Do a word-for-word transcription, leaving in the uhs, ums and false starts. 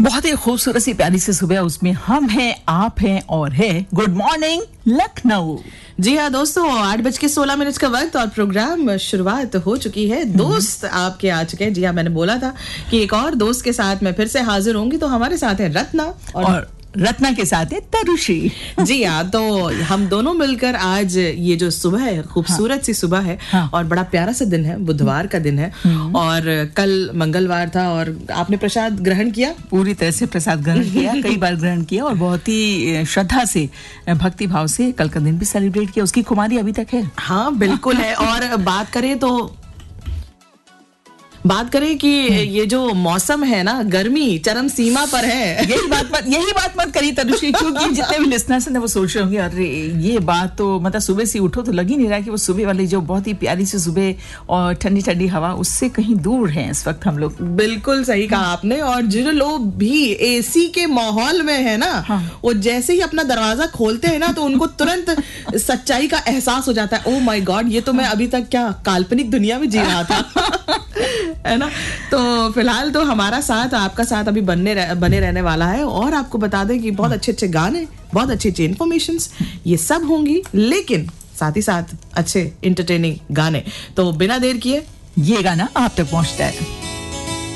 बहुत ही खूबसूरत सी प्यारी सी सुबह, उसमें हम हैं, आप हैं और है गुड मॉर्निंग लखनऊ। जी हाँ दोस्तों, आठ बज के सोलह मिनट का वक्त और प्रोग्राम शुरुआत हो चुकी है। दोस्त आपके आ चुके हैं। जी हाँ, मैंने बोला था कि एक और दोस्त के साथ मैं फिर से हाजिर होंगी, तो हमारे साथ है रत्ना और, और रत्ना के साथ है तरुषी। जी हाँ, तो हम दोनों मिलकर आज ये जो सुबह है, खूबसूरत हाँ, सी सुबह है हाँ, और बड़ा प्यारा सा दिन है, बुधवार का दिन है और कल मंगलवार था और आपने प्रसाद ग्रहण किया? पूरी तरह से प्रसाद ग्रहण किया, कई बार ग्रहण किया और बहुत ही श्रद्धा से, भक्ति भाव से कल का दिन भी सेलिब्रेट किया। उसकी खुमारी अभी तक है। हाँ बिल्कुल है। और बात करें तो बात करें कि ये जो मौसम है ना, गर्मी चरम सीमा पर है। यही बात मत यही बात मत करी तनुश्री, क्योंकि जितने भी लिसनर्स हैं वो सोच रहे होंगे अरे ये बात तो मतलब सुबह से उठो तो लग ही नहीं रहा कि वो सुबह वाली जो बहुत ही प्यारी सी सुबह और ठंडी ठंडी हवा, उससे कहीं दूर हैं इस वक्त हम लोग। बिल्कुल सही कहा आपने। और जो लोग भी एसी के माहौल में है ना, हाँ, वो जैसे ही अपना दरवाजा खोलते हैं ना तो उनको तुरंत सच्चाई का एहसास हो जाता है। ओह माय गॉड, ये तो मैं अभी तक क्या काल्पनिक दुनिया में जी रहा था। है ना। तो फिलहाल तो हमारा साथ, आपका साथ अभी बनने रह, बने रहने वाला है और आपको बता दें कि बहुत अच्छे अच्छे गाने, बहुत अच्छी अच्छी इन्फॉर्मेशंस ये सब होंगी, लेकिन साथ ही साथ अच्छे इंटरटेनिंग गाने। तो बिना देर किए ये गाना आप तक पहुंचता है।